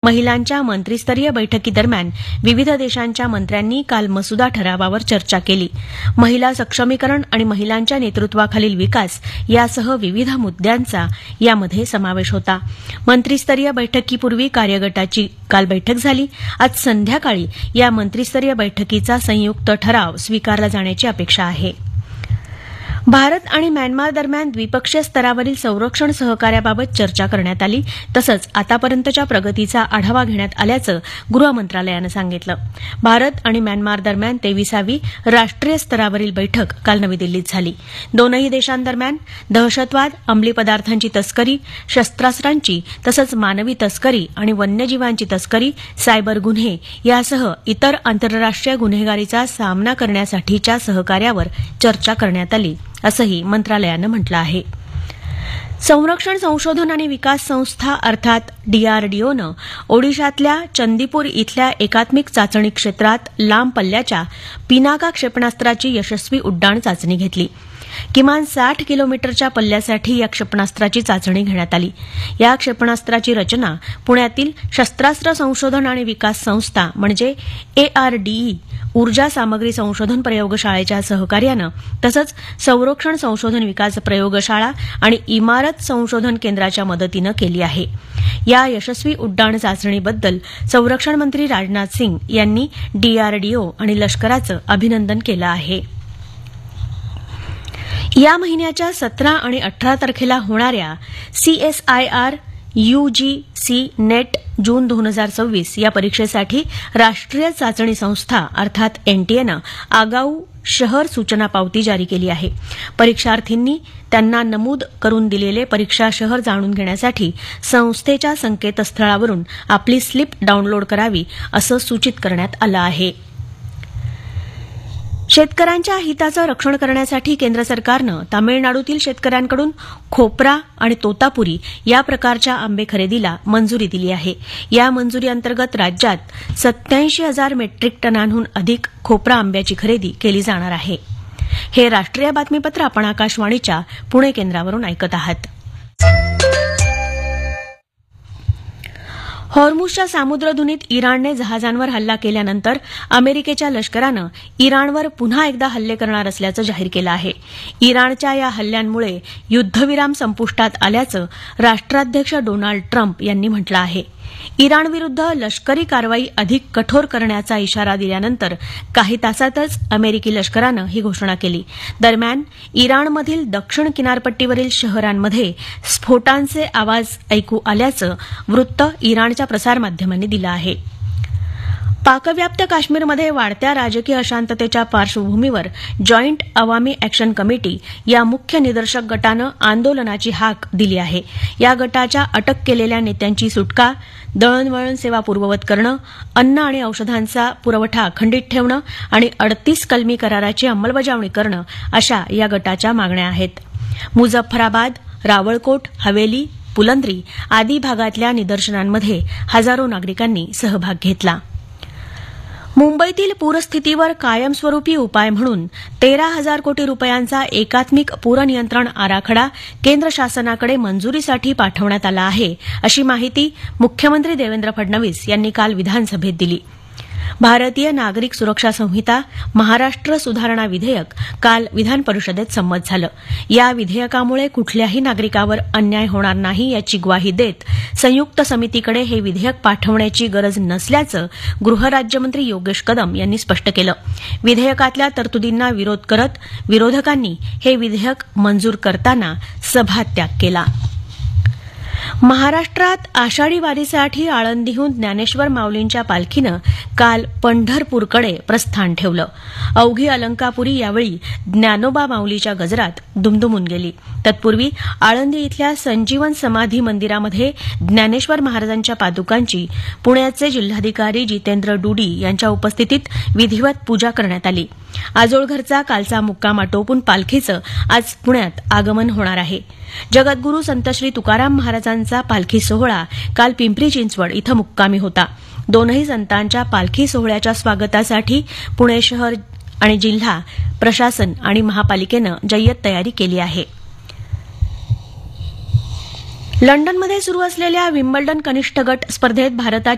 महिलांच्या मंत्रिस्तरीय बैठकीदरम्यान विविध देशांच्या मंत्र्यांनी काल मसुदा ठरावावर चर्चा केली. महिला सक्षमीकरण आणि महिलांच्या नेतृत्वाखालील विकास यासह विविध मुद्द्यांचा यामध्ये समावेश होता. मंत्रिस्तरीय बैठकीपूर्वी कार्यगटाची काल बैठक झाली. आज संध्याकाळी या मंत्रिस्तरीय बैठकीचा संयुक्त ठराव स्वीकारला जाण्याची अपेक्षा आहे. भारत आणि म्यानमार दरम्यान द्विपक्षीय स्तरावरील संरक्षण सहकार्याबाबत चर्चा करण्यात आली. तसंच आतापर्यंतच्या प्रगतीचा आढावा घेण्यात आल्याचं गृह मंत्रालयानं सांगितलं. भारत आणि म्यानमार दरम्यान 23वी राष्ट्रीय स्तरावरील बैठक काल नवी दिल्लीत झाली. दोनही देशांदरम्यान दहशतवाद, अंमली पदार्थांची तस्करी, शस्त्रास्त्रांची तसंच मानवी तस्करी आणि वन्यजीवांची तस्करी, सायबर गुन्हे यासह इतर आंतरराष्ट्रीय गुन्हेगारीचा सामना करण्यासाठीच्या सहकार्यावर चर्चा करण्यात आली, असंही मंत्रालयानं म्हटलं आहे. संरक्षण संशोधन आणि विकास संस्था अर्थात डीआरडीओनं ओडिशातल्या चंदीपूर इथल्या एकात्मिक चाचणी क्षेत्रात लांब पल्ल्याच्या पिनाका क्षेपणास्त्राची यशस्वी उड्डाण चाचणी घेतली. किमान 60 किलोमीटरच्या पल्ल्यासाठी या क्षेपणास्त्राची चाचणी घेण्यात आली. या क्षेपणास्त्राची रचना पुण्यातील शस्त्रास्त्र संशोधन आणि विकास संस्था म्हणजे एआरडीई ऊर्जा सामग्री संशोधन प्रयोगशाळेच्या सहकार्यानं तसंच संरक्षण संशोधन विकास प्रयोगशाळा आणि इमारत संशोधन केंद्राच्या मदतीनं केली आहे. या यशस्वी उड्डाण चाचणीबद्दल संरक्षण मंत्री राजनाथ सिंग यांनी डीआरडीओ आणि लष्कराचं अभिनंदन केलं आहे. या महिन्याच्या 17 आणि 18 तारखेला होणाऱ्या सीएसआयआर यूजीसी नेट जून 2026 या परीक्षेसाठी राष्ट्रीय चाचणी संस्था अर्थात एनटीएनं आगाऊ शहर सूचना पावती जारी केली आहे. परीक्षार्थींनी त्यांना नमूद करून दिलेले परीक्षा शहर जाणून घेण्यासाठी संस्थेच्या संकेतस्थळावरून आपली स्लिप डाउनलोड करावी असं सूचित करण्यात आलं आहे. शेतकऱ्यांच्या हिताचं रक्षण करण्यासाठी केंद्र सरकारनं तामिळनाडूतील शेतकऱ्यांकडून खोपरा आणि तोतापुरी या प्रकारच्या आंबे खरेदीला मंजुरी दिली आहे. या मंजुरीअंतर्गत राज्यात 87,000 मेट्रिक टनांहून अधिक खोपरा आंब्याची खरेदी केली जाणार आहे. हे राष्ट्रीय बातमीपत्र आपण आकाशवाणीच्या पुणे केंद्रावरून ऐकत आहात. हॉर्मुझच्या सामुद्रधुनीत इराणने जहाजांवर हल्ला केल्यानंतर अमेरिकेच्या लष्करानं इराणवर पुन्हा एकदा हल्ले करणार असल्याचं जाहीर केलं आहे. इराणच्या या हल्ल्यांमुळे युद्धविराम संपुष्टात आल्याचं राष्ट्राध्यक्ष डोनाल्ड ट्रम्प यांनी म्हटलं आहे. इराणविरुद्ध लष्करी कारवाई अधिक कठोर करण्याचा इशारा दिल्यानंतर काही तासातच अमेरिकी लष्करानं ही घोषणा केली. दरम्यान इराणमधील दक्षिण किनारपट्टीवरील शहरांमध्ये स्फोटांचे आवाज ऐकू आल्याचं वृत्त इराणच्या प्रसारमाध्यमांनी दिलं आहे. पाकव्याप्त काश्मीरमध्ये वाढत्या राजकीय अशांततेच्या पार्श्वभूमीवर जॉईंट अवामी अॅक्शन कमिटी या मुख्य निदर्शक गटानं आंदोलनाची हाक दिली आहे. या गटाच्या अटक केलेल्या नेत्यांची सुटका, दळणवळण सेवा पूर्ववत करणं, अन्न आणि औषधांचा पुरवठा अखंडित ठेवणं आणि 38 कलमी कराराची अंमलबजावणी करणं अशा या गटाच्या मागण्या आहेत. मुझफ्फराबाद, रावळकोट, हवेली, पुलंद्री आदी भागातल्या निदर्शनांमध्ये हजारो नागरिकांनी सहभाग घेतला. मुंबईतील पूरस्थितीवर कायमस्वरूपी उपाय म्हणून 13,000 कोटी रुपयांचा एकात्मिक पूरनियंत्रण आराखडा केंद्र शासनाकडे मंजुरीसाठी पाठवण्यात आला आहे, अशी माहिती मुख्यमंत्री देवेंद्र फडणवीस यांनी काल विधानसभेत दिली. भारतीय नागरिक सुरक्षा संहिता महाराष्ट्र सुधारणा विधेयक काल विधान परिषदेत संमत झालं. या विधेयकामुळे कुठल्याही नागरिकावर अन्याय होणार नाही याची ग्वाही देत संयुक्त समितीकडे हे विधेयक पाठवण्याची गरज नसल्याचं गृहराज्यमंत्री योगेश कदम यांनी स्पष्ट केलं. विधेयकातल्या तरतुदींना विरोध करत विरोधकांनी हे विधेयक मंजूर करताना सभात्याग केला. महाराष्ट्रात आषाढी वारीसाठी आळंदीहून ज्ञानेश्वर माऊलींच्या पालखीनं काल पंढरपूरकडे प्रस्थान ठेवलं. अवघी अलंकापुरी यावेळी ज्ञानोबा माऊलीच्या गजरात दुमदुमून गेली. तत्पूर्वी आळंदी इथल्या संजीवन समाधी मंदिरामध्ये ज्ञानेश्वर महाराजांच्या पादुकांची पुण्याचे जिल्हाधिकारी जितेंद्र डुडी यांच्या उपस्थितीत विधिवत पूजा करण्यात आली. आजोळघरचा कालचा मुक्काम आटोपून पालखीचं आज पुण्यात आगमन होणार आहे. जगद्गुरू संत श्री तुकाराम महाराजांचा पालखी सोहळा काल पिंपरी चिंचवड इथं मुक्कामी होता. दोनही संतांच्या पालखी सोहळ्याच्या स्वागतासाठी पुणे शहर आणि जिल्हा प्रशासन आणि महापालिकेनं जय्यत तयारी केली आहे. लंडनमध्ये सुरू असलेल्या विम्बल्डन कनिष्ठ गट स्पर्धेत भारताची